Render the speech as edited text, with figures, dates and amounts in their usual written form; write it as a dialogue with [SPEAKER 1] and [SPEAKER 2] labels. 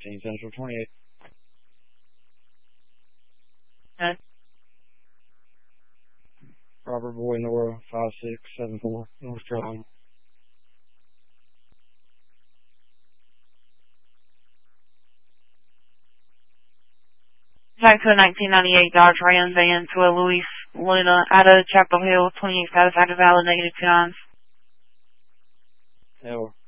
[SPEAKER 1] 15 Central 28.
[SPEAKER 2] Okay.
[SPEAKER 1] Robert Boy, Nora 5674, North Carolina.
[SPEAKER 2] Back to a 1998 Dodge Ram van to a Louis Luna out of Chapel Hill, 28 status active validated times.
[SPEAKER 1] Hell.